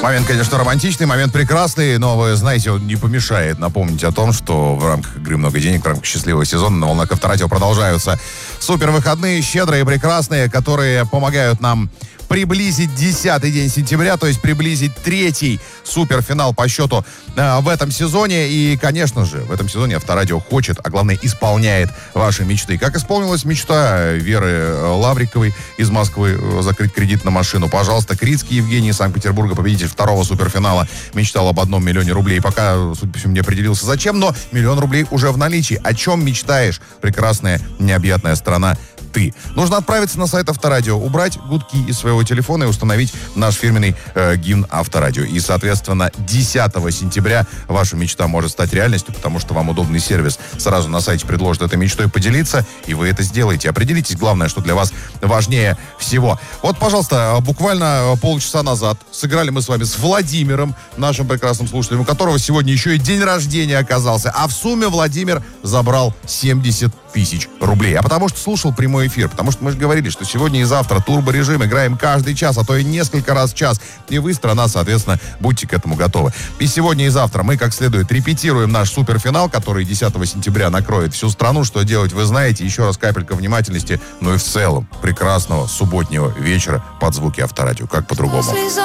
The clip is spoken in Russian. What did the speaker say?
Момент, конечно, романтичный, момент прекрасный, но, вы знаете, он не помешает напомнить о том, что в рамках игры «Много денег», в рамках счастливого сезона на волнах Авторадио продолжаются супервыходные, щедрые, прекрасные, которые помогают нам приблизить 10-й день сентября, то есть приблизить 3-й суперфинал по счету в этом сезоне. И, конечно же, в этом сезоне Авторадио хочет, а главное, исполняет ваши мечты. Как исполнилась мечта Веры Лавриковой из Москвы закрыть кредит на машину? Пожалуйста, Крицкий Евгений из Санкт-Петербурга, победитель 2-го суперфинала, мечтал об 1 миллионе рублей. Пока, судя по всему, не определился зачем, но 1 миллион рублей уже в наличии. О чем мечтаешь, прекрасная необъятная страна? Ты. Нужно отправиться на сайт Авторадио, убрать гудки из своего телефона и установить наш фирменный гимн Авторадио. И, соответственно, 10 сентября ваша мечта может стать реальностью, потому что вам удобный сервис сразу на сайте предложит этой мечтой поделиться, и вы это сделаете. Определитесь, главное, что для вас важнее всего. Вот, пожалуйста, буквально полчаса назад сыграли мы с вами с Владимиром, нашим прекрасным слушателем, у которого сегодня еще и день рождения оказался. А в сумме Владимир забрал 70 тысяч рублей. А потому что слушал прямой эфир, потому что мы же говорили, что сегодня и завтра турборежим, играем каждый час, а то и несколько раз в час. И вы, страна, соответственно, будьте к этому готовы. И сегодня и завтра мы как следует репетируем наш суперфинал, который 10 сентября накроет всю страну. Что делать, вы знаете. Еще раз капелька внимательности. Ну и в целом прекрасного субботнего вечера под звуки Авторадио. Как по-другому?